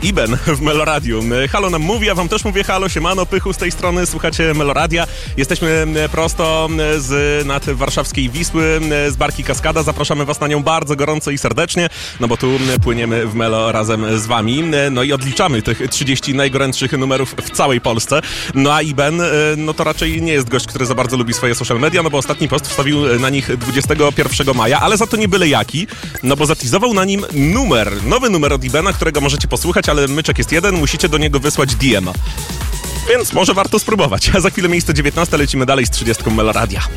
Iben w Meloradiu. Halo nam mówi, a wam też mówię halo, siemano, Pychu z tej strony, słuchacie Meloradia. Jesteśmy prosto z nad warszawskiej Wisły, z barki Kaskada. Zapraszamy was na nią bardzo gorąco i serdecznie, no bo tu płyniemy w Melo razem z wami. No i odliczamy tych 30 najgorętszych numerów w całej Polsce. No a Iben, no to raczej nie jest gość, który za bardzo lubi swoje social media, no bo ostatni post wstawił na nich 21 maja, ale za to nie byle jaki, no bo zatizował na nim nowy numer od Ibena, którego możecie posłuchać, ale myczek jest jeden, musicie do niego wysłać DM-a. Więc może warto spróbować. A za chwilę miejsce 19, lecimy dalej z 30 Meloradia.